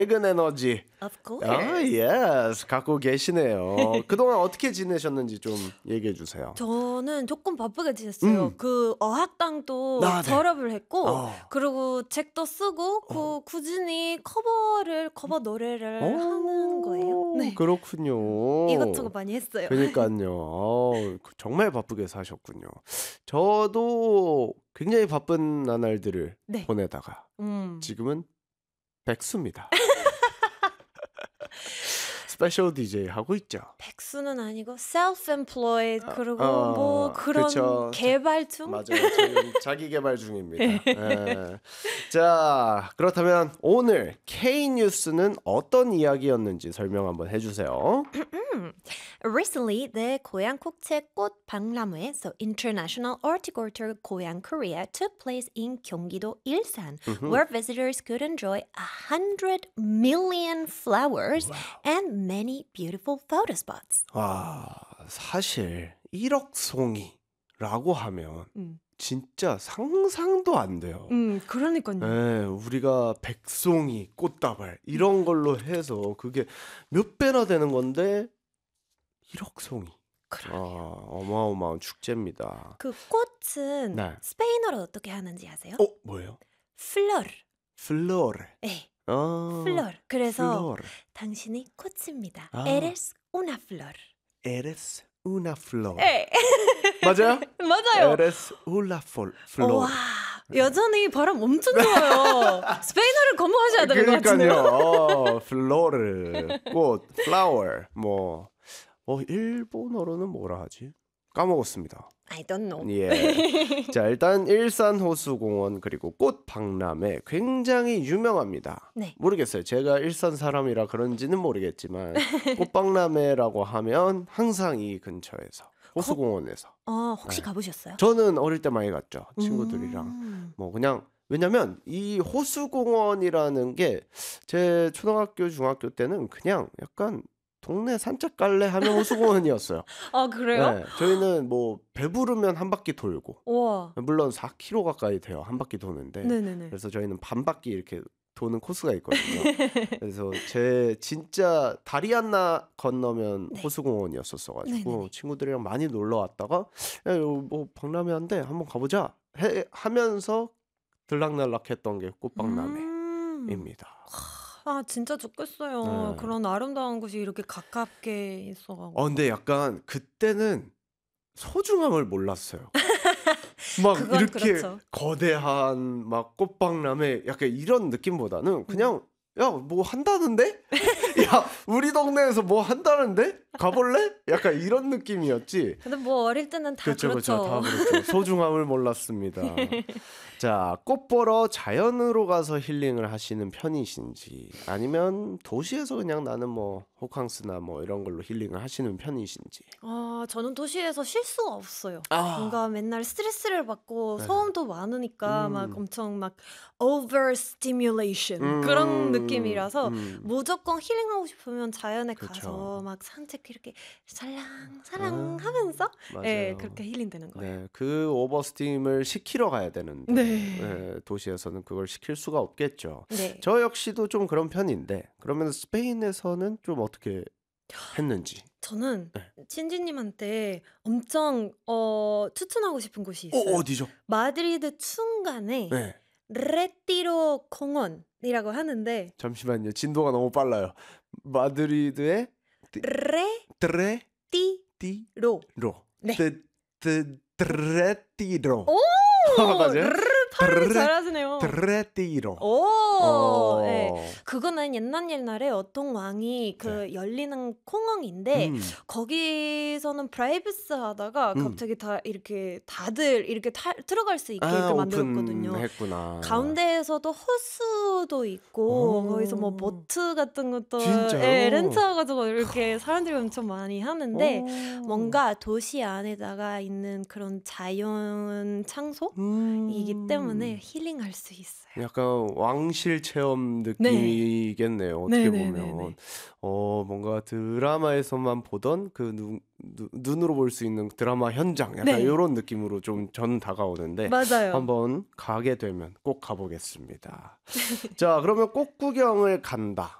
밝은 에너지. Of course. yes. 갖고 계시네요. 그동안 어떻게 지내셨는지 좀 얘기해 주세요. 저는 조금 바쁘게 지냈어요. 그 어학당도 네. 졸업을 했고 어. 그리고 책도 쓰고 꾸준히 커버 노래를 하는 거예요. 네. 그렇군요. 이것저것 많이 했어요. 그러니까요. 정말 바쁘게 사셨군요. 저도 굉장히 바쁜 나날들을 네. 보내다가 지금은 백수입니다. 스페셜 DJ 하고 있죠. 백수는 아니고 self-employed 그리고 어, 뭐 그런 그쵸. 개발 중? 맞아요. 지금 자기 개발 중입니다. 예. 자, 그렇다면 오늘 K-뉴스는 어떤 이야기였는지 설명 한번 해주세요. Recently, the 고양 국제 꽃 박람회, so International Horticulture Goyang Korea, took place in 경기도 일산, where visitors could enjoy 100 million flowers and many beautiful photo spots. 와, 사실 1억 송이라고 하면 진짜 상상도 안 돼요. 그러니까요. 네, 우리가 백송이, 꽃다발 이런 걸로 해서 그게 몇 배나 되는 건데 1억 송이. 어마어마한 축제입니다. 그 꽃은 네. 스페인어로 어떻게 하는지 아세요? 뭐예요? flor. 플로레. 네, 아, flor. 그래서 플로레. 당신이 꽃입니다. 아. Eres una flor. Eres una flor. 네. 맞아요? 맞아요. Eres una flor. 와, 여전히 발음 엄청 좋아요. 스페인어를 공부하셔야 되는 것 같은데요. 그러니까요. 플로르, 꽃, flower. 일본어로는 뭐라 하지? 까먹었습니다. I don't know. 예. 자, 일단 일산호수공원 그리고 꽃 박람회 굉장히 유명합니다. 네. 모르겠어요. 제가 일산 사람이라 그런지는 모르겠지만 꽃 박람회라고 하면 항상 이 근처에서 호수공원에서. 혹시 가보셨어요? 저는 어릴 때 많이 갔죠. 친구들이랑. 그냥 왜냐면 이 호수공원이라는 게 제 초등학교 중학교 때는 그냥 약간 동네 산책 갈래 하면 호수공원이었어요. 아, 그래요? 네, 저희는 배부르면 한 바퀴 돌고, 와. 물론 4km 가까이 돼요. 한 바퀴 도는데. 네네네. 그래서 저희는 반 바퀴 이렇게 도는 코스가 있거든요. 그래서 제 진짜 다리 하나 건너면 네. 호수공원이었었어가지고 네네네. 친구들이랑 많이 놀러 왔다가 야, 이거 박람회 한대 한번 가보자 하면서 들락날락했던 게 꽃박람회입니다. 진짜 좋겠어요. 네. 그런 아름다운 곳이 이렇게 가깝게 있어가지고. 근데 약간 그때는 소중함을 몰랐어요. 막 그건 이렇게 그렇죠. 거대한 막 꽃박람회 약간 이런 느낌보다는 그냥 야, 뭐 한다는데? 야, 우리 동네에서 뭐 한다는데? 가볼래? 약간 이런 느낌이었지. 근데 뭐 어릴 때는 다 그렇죠. 그렇죠. 다 그렇죠. 소중함을 몰랐습니다. 자, 꽃 보러 자연으로 가서 힐링을 하시는 편이신지 아니면 도시에서 그냥 나는 호캉스나 이런 걸로 힐링을 하시는 편이신지. 저는 도시에서 쉴 수가 없어요. 아. 뭔가 맨날 스트레스를 받고 네. 소음도 많으니까 막 엄청 막 overstimulation 그런 느낌이라서 무조건 힐링하고 싶으면 자연에 그쵸. 가서 막 산책 이렇게 살랑살랑 하면서 맞아요. 그렇게 힐링되는 거예요. 네, 그 오버스팀을 시키러 가야 되는데 네. 도시에서는 그걸 시킬 수가 없겠죠. 네. 저 역시도 좀 그런 편인데 그러면 스페인에서는 좀 어떻게 했는지. 저는 네. 친지님한테 엄청 추천하고 싶은 곳이 있어요. 어디죠? 마드리드 중간에 네. 레티로 공원이라고 하는데 잠시만요. 진도가 너무 빨라요. 마드리드의 트레티로. 네. 트레티로. 오! 맞아요? 발음 잘하시네요. 트레티로. 오! 네. 그거는 옛날에 어떤 왕이 열리는 공원인데 거기서는 프라이버시 하다가 갑자기 다들 이렇게 들어갈 수 있게 이렇게 만들었거든요. 오픈했구나. 가운데에서도 호수도 있고 거기서 보트 같은 것도 진짜요? 렌트해가지고 이렇게 사람들이 엄청 많이 하는데 뭔가 도시 안에다가 있는 그런 자연 창소이기 때문에 때문에 힐링할 수 있어요. 약간 왕실 체험 네. 느낌이겠네요. 어떻게 네네네네. 보면. 뭔가 드라마에서만 보던 그 눈으로 볼 수 있는 드라마 현장 약간 네. 이런 느낌으로 좀 저는 다가오는데 맞아요. 한번 가게 되면 꼭 가보겠습니다. 자, 그러면 꽃 구경을 간다.